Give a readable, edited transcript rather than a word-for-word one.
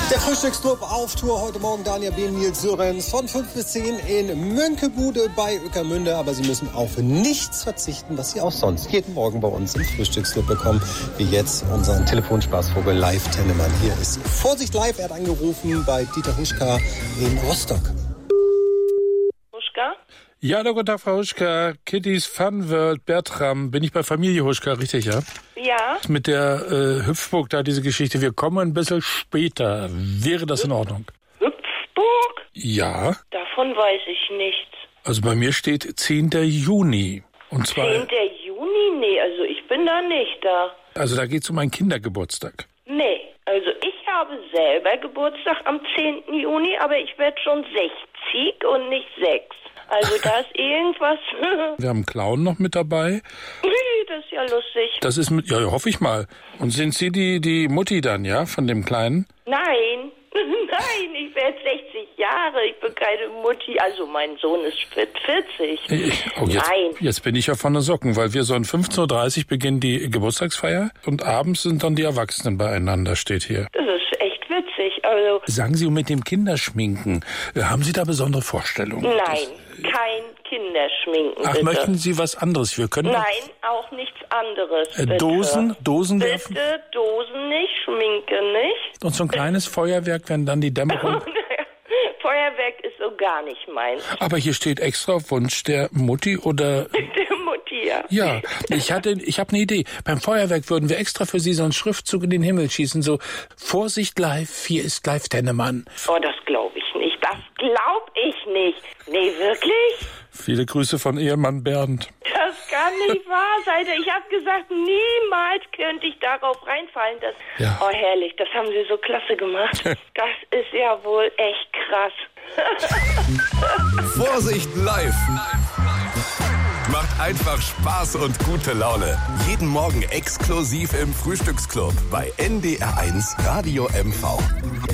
Der Frühstücksclub auf Tour heute Morgen. Daniel B., Nils Sörens von 5 bis 10 in Mönckebude bei Ueckermünde. Aber Sie müssen auf nichts verzichten, was Sie auch sonst jeden Morgen bei uns im Frühstücksclub bekommen. Wie jetzt unseren Telefonspaßvogel Live Tennemann. Hier ist Vorsicht Live. Er hat angerufen bei Dieter Huschka in Rostock. Huschka? Ja, hallo, guten Tag, Frau Huschka. Kittys Fun World, Bertram. Bin ich bei Familie Huschka, richtig, ja? Ja. Mit der Hüpfburg da, diese Geschichte. Wir kommen ein bisschen später. Wäre das in Ordnung? Hüpfburg? Ja. Davon weiß ich nichts. Also bei mir steht 10. Juni. Und zwar, 10. Juni? Nee, also ich bin da nicht da. also da geht's um einen Kindergeburtstag. Nee, also ich habe selber Geburtstag am 10. Juni, aber ich werde schon 60 und nicht 6. Also da ist irgendwas. Wir haben einen Clown noch mit dabei. Das ist ja lustig. Das ist mit, ja, hoffe ich mal. Und sind Sie die Mutti dann, ja, von dem Kleinen? Nein, nein, ich werde 60 Jahre. Ich bin keine Mutti. Also mein Sohn ist 40. Nein. Jetzt bin ich ja von der Socken, weil wir so um 15.30 Uhr beginnen die Geburtstagsfeier und abends sind dann die Erwachsenen beieinander, steht hier. Das ist echt witzig. Also Sagen Sie, mit dem Kinderschminken, haben Sie da besondere Vorstellungen? nein, kein Kinderschminken, Ach, bitte. möchten Sie was anderes? Wir können Nein, auch nichts anderes, bitte. Dosen werfen Bitte, Dosen nicht, Schminke nicht. und so ein kleines Feuerwerk, wenn dann die Dämmerung... Feuerwerk ist so gar nicht meins. Aber hier steht extra auf Wunsch der Mutti oder... Der Mutti, ja. Ja, ich habe eine Idee. Beim Feuerwerk würden wir extra für Sie so einen Schriftzug in den Himmel schießen, so Vorsicht live, hier ist Live Tennemann. Oh, das glaube ich nicht. Das glaube ich nicht. Nee, wirklich? Viele Grüße von Ehemann Bernd. Das kann nicht wahr sein. Ich habe gesagt, niemals könnte ich darauf reinfallen. Ja. Oh, herrlich, das haben Sie so klasse gemacht. Das ist ja wohl echt krass. Vorsicht live! Macht einfach Spaß und gute Laune. Jeden Morgen exklusiv im Frühstücksclub bei NDR1 Radio MV.